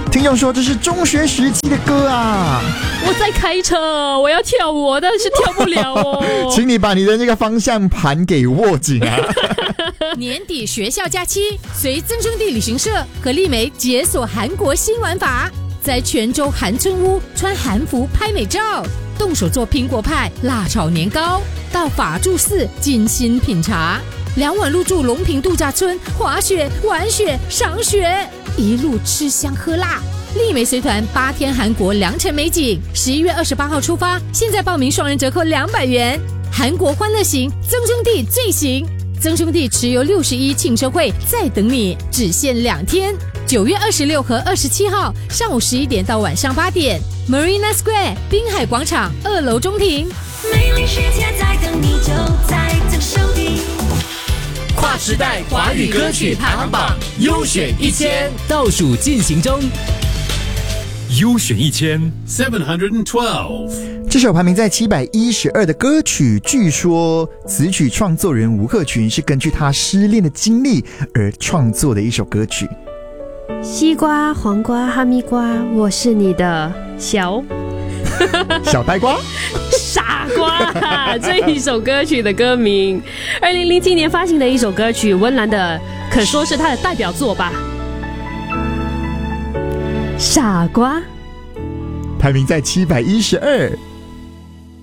听众说这是中学时期的歌啊。 我在开车，我要跳舞，但是跳不了哦。 请你把你的那个方向盘给握紧啊。 年底学校假期，随增生地旅行社和丽梅解锁韩国新玩法，在泉州韩村屋穿韩服拍美照，动手做苹果派、辣炒年糕，到法住寺精心品茶，2晚入住龙平度假村，滑雪、玩雪、赏雪，一路吃香喝辣。丽梅随团8天韩国良辰美景，11月28号出发，现在报名双人折扣200元。韩国欢乐行，增生地最行。增生地持有61庆生会在等你，只限2天，9月26和27号上午11点到晚上8点 ，Marina Square 滨海广场2楼中庭。 美丽世界在等你，就在增生地。 跨时代华语歌曲排行榜优选1000倒数进行中。 优选712。 这首排名在712的歌曲，据说词曲创作人吴克群是根据他失恋的经历而创作的一首歌曲。 西瓜、黄瓜、哈密瓜，我是你的小呆瓜。 傻瓜，这一首歌曲的歌名，2007年发行的一首歌曲，温岚的可说是他的代表作吧。傻瓜， 排名在712。